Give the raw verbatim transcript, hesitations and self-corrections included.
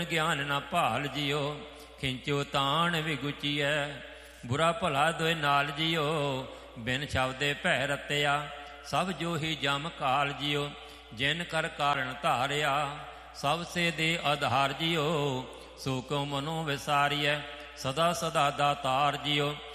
ਗਿਆਨ ਨਾ ਭਾਲ ਜਿਓ, ਖਿੰਚੋ ਤਾਣ ਵਿਗੁਚੀਐ। ਬੁਰਾ ਭਲਾ ਦੋਇ ਨਾਲ ਜਿਓ, ਬਿਨ ਸ਼ਬਦੇ ਭੈ ਰਤਿਆ। ਸਭ ਜੋ ਹੀ ਜਮ ਕਾਲ ਜਿਓ, ਜਿਨ ਕਰ ਕਾਰਨ ਧਾਰਿਆ। ਸਭ ਸੇ ਦੇ ਆਧਾਰ ਜਿਓ, ਸੋ ਕੋ ਮਨੋ ਵਿਸਾਰੀਐ। ਸਦਾ ਸਦਾ ਦਾਤਾਰ ਜਿਓ,